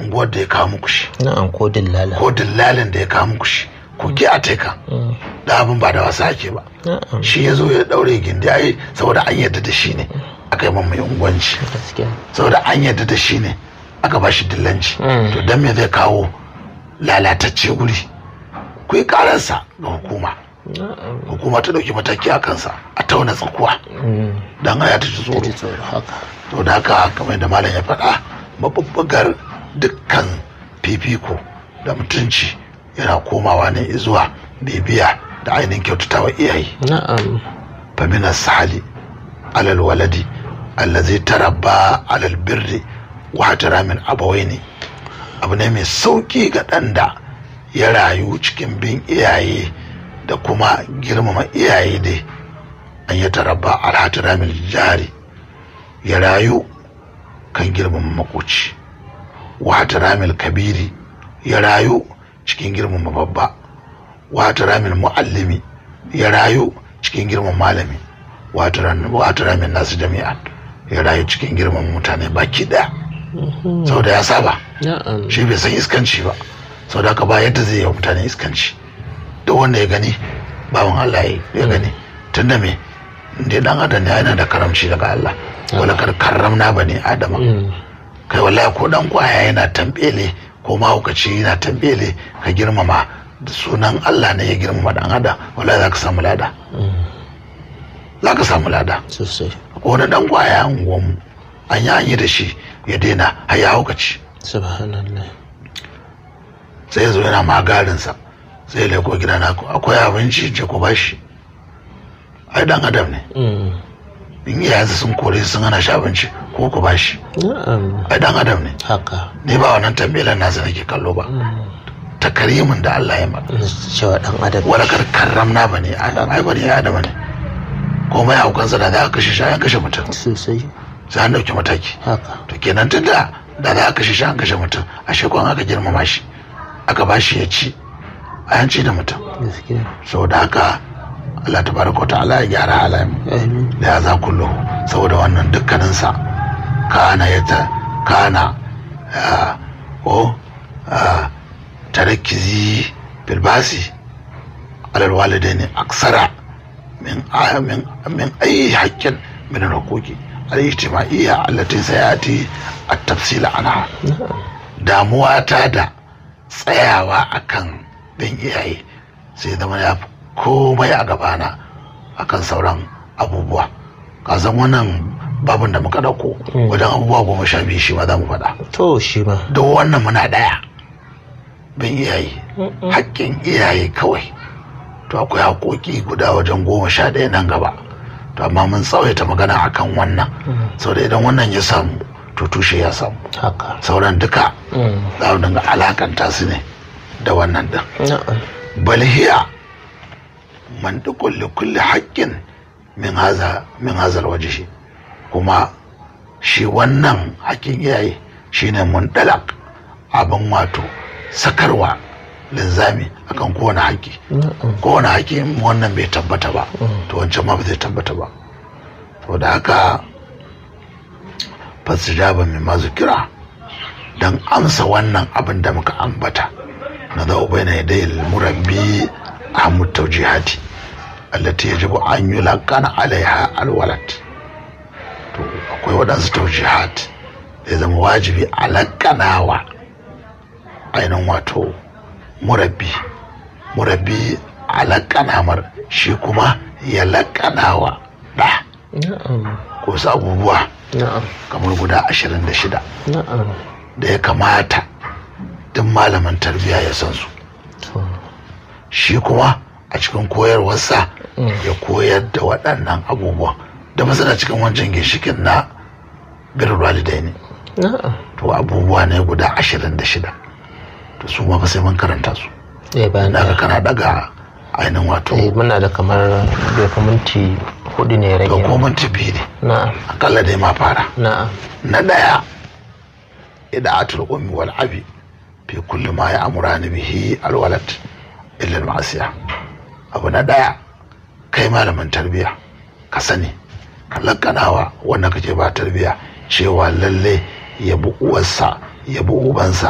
unguwar da ya kawo muku shi, na'am, ko dillala, ko dillalin da ya kawo muku shi, ko ke a taika da abin ba da wasa ake ba. na'am, Shi ya zo ya daure gindi ai saboda an yarda da shi ne aka yi mai unguwanci, gaskiya, saboda an yarda da shi ne aka ba shi dillanci. To dan me zai kawo lalatacce guri? Ku yi kararsa ga hukuma, na'am, hukuma ta dauki mataki a kansa, a tauna tsakuwa dan aya ta ji tsoro. ji tsoro haka, To da haka kamar da malam ya faɗa, mabubbugar dukkan fifiko da mutunci yana komawa ne zuwa bibiya da ainihin kyautatawa iyaye. na'am, فمن السهل على الولد الذي تربى على البر واحترام الأبوين. abu ne mai sauki ga ɗan da ya rayu cikin bin iyaye da kuma girmama iyaye dai, an ya tarabba alhatiramin jari, ya rayu kan girmama makoci, wahatiramin kabiri, ya rayu cikin girmama babba, wahatiramin muallimi, ya rayu cikin girman malami, wahatiramin nasu jami'a, ya rayu cikin girman mutane baki daya. Sau da ya saba, na'am, shi bai san iskanci ba, sau da ka ba yadda zai yi wa mutane iskanci. Duk wanda ya gani bawan Allah ya gani, tun da me inda dan adam ne yana da karamci daga Allah, wala karramna bani adama. Kai wallahi ko dan kwaya yana tambele ko mahaukaci yana tambele, ka girmama da sunan Allah ne ya girmama dan adam, wallahi za ka samu lada, za ka samu lada sosai, ko wani dan kwaya unguwanmu an yi da shi ya daina har ya haukaci, subhanallah, sai ya zo yana magarinsa, sai ya leko gida na akwai abinci ce ko bashi. Ai dan adam ne, in iyayensa sun kore sun hana shi abinci ko ku bashi. na'am, Ai dan adam ne, haka, ni ba wannan tambayelan nasa nake kallo ba, takarimin da Allah ya maka, cewa dan adam, wala karramna bane adam, ai bane adam ne, komai haukansa da za a kashe shi an kashe mutum, sosai, sai an dauki mataki. haka, To kenan tunda da za a kashe shi an kashe mutum, a shekwan aka girmama shi aka ba shi ya ci, a yanci da mutum. gaskiya, Saboda haka Allah tabaraka ta'ala ya gyara halayen amin, da ya za kullu, saboda wannan dukkaninsa kana ko tarakkizi bilbasi alal walidaini aksara min ayi haƙƙin min al-huquqi al-ijtima'iyya allati sayati at-tafsil anha. Damuwa ta da tsayawa akan bin iyaye sai zama ya fi komai a gabana akan sauran abubuwa. Ka san wannan babin da muka dauko wajen abubuwa 12 shi ma za mu faɗa. to shi ma, Da wannan muna ɗaya, bin iyaye, haƙƙin iyaye kawai. To akwai haƙoƙi guda wajen 11 nan gaba. To amma mun tsawaita magana akan wannan, saboda idan wannan ya samu to tushe ya samu, haka, sauran duka za mu dinga alakanta su ne da wannan din. na'am, Bal hiya mantiqul li kulli haqqin min hazal wajhi, kuma shi wannan haƙƙin iyaye shine mundalak, abin wato sakarwa linzami akan kowane haƙƙi. Kowane haƙƙi wannan bai tabbata ba, to wancan ma ba zai tabbata ba. To da haka fasijaba mai mazukira don amsa wannan abin da muka ambata na za'u bai na yadda murabbi a mutaujihati allati yajibu an yi laƙana alaiha alwalat. To akwai waɗansu taujihat da ya zama wajibi a laƙanawa ainihin wato murabbi a laƙanamar, shi kuma ya laƙanawa ɗa na'am, ko su abubuwa na'am, kamar guda 26 na'am, da ya kamata duk malamin tarbiyya ya san su. to, Shi kuma a cikin koyarwarsa ya koyar da waɗannan abubuwan da ba suna cikin wancan ginshikin na birrul walidaini. na'am, To abubuwa ne guda 26, to su ma ba sai mun karanta su. bayan Daga kana daga ainihin wato muna da kamar bai fi minti 4 ne rage. to ko minti 2 ne na'am, akalla dai ma fara. na'am, Na ɗaya ida'atul ummi wal abi fi kulli ma ya'murani bihi alwalad illa al-ma'asiya. Abu na ɗaya, kai malamin tarbiya ka sani, ka lakanawa wanda kake ba tarbiya cewa lalle ya bi uwarsa ya bi ubansa